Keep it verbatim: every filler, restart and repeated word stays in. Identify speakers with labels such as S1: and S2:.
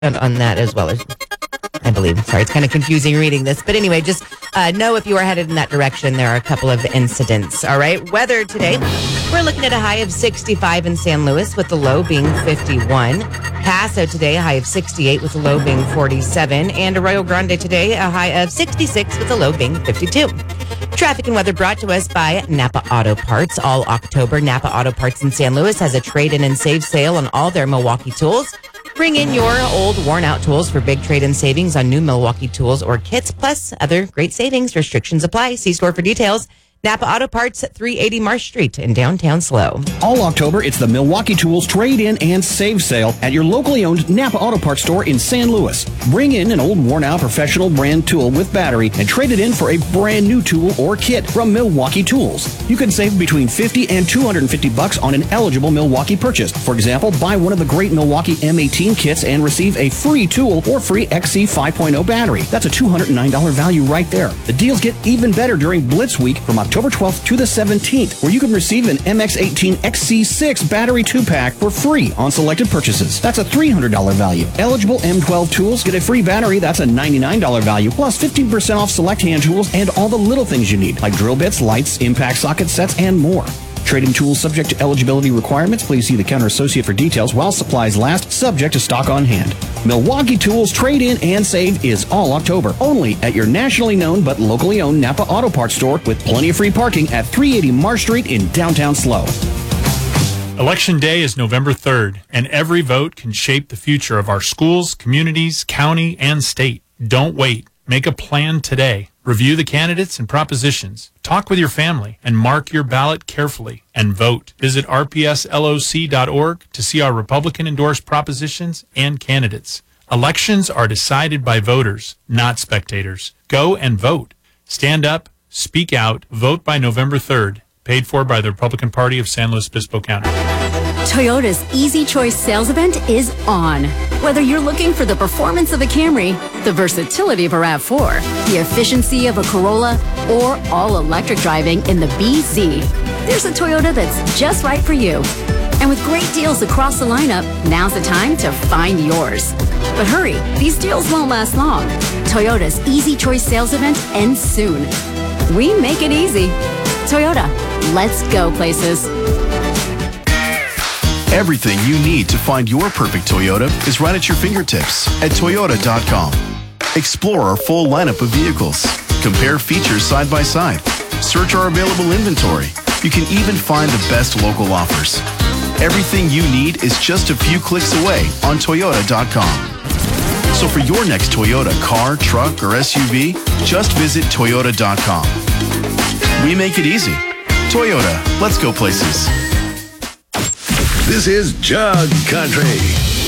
S1: on that as well, as I believe. Sorry, it's kind of confusing reading this. But anyway, just uh, know if you are headed in that direction, there are a couple of incidents. All right. Weather today, we're looking at a high of sixty-five in San Luis with the low being fifty-one. Paso today, a high of sixty-eight with the low being forty-seven. And Arroyo Grande today, a high of sixty-six with the low being fifty-two. Traffic and weather brought to us by Napa Auto Parts. All October, Napa Auto Parts in San Luis has a trade-in and save sale on all their Milwaukee tools. Bring in your old, worn-out tools for big trade-in savings on new Milwaukee tools or kits, plus other great savings. Restrictions apply. See store for details. Napa Auto Parts at three eighty Marsh Street in downtown SLO.
S2: All October, it's the Milwaukee Tools Trade-In and Save Sale at your locally owned Napa Auto Parts store in San Luis. Bring in an old, worn-out professional brand tool with battery and trade it in for a brand new tool or kit from Milwaukee Tools. You can save between fifty and two hundred fifty bucks on an eligible Milwaukee purchase. For example, buy one of the great Milwaukee M eighteen kits and receive a free tool or free X C five point oh battery. That's a two hundred nine dollars value right there. The deals get even better during Blitz Week from October twelfth to the seventeenth, where you can receive an M X eighteen X C six battery two-pack for free on selected purchases. That's a three hundred dollars value. Eligible M twelve tools get a free battery. That's a ninety-nine dollars value, plus fifteen percent off select hand tools and all the little things you need, like drill bits, lights, impact socket sets, and more. Trading tools subject to eligibility requirements. Please see the counter associate for details while supplies last, subject to stock on hand. Milwaukee Tools Trade-In and Save is all October, only at your nationally known but locally owned Napa Auto Parts store with plenty of free parking at three eighty Marsh Street in downtown SLO.
S3: Election Day is November third, and every vote can shape the future of our schools, communities, county, and state. Don't wait. Make a plan today. Review the candidates and propositions. Talk with your family and mark your ballot carefully and vote. Visit R P S L O C dot org to see our Republican-endorsed propositions and candidates. Elections are decided by voters, not spectators. Go and vote. Stand up, speak out, vote by November third. Paid for by the Republican Party of San Luis Obispo County.
S4: Toyota's Easy Choice sales event is on. Whether you're looking for the performance of a Camry, the versatility of a RAV four, the efficiency of a Corolla, or all-electric driving in the B Z, there's a Toyota that's just right for you. And with great deals across the lineup, now's the time to find yours. But hurry, these deals won't last long. Toyota's Easy Choice sales event ends soon. We make it easy. Toyota, let's go places.
S5: Everything you need to find your perfect Toyota is right at your fingertips at Toyota dot com. Explore our full lineup of vehicles. Compare features side by side. Search our available inventory. You can even find the best local offers. Everything you need is just a few clicks away on Toyota dot com. So for your next Toyota car, truck, or S U V, just visit Toyota dot com. We make it easy. Toyota, let's go places.
S6: This is Jug Country.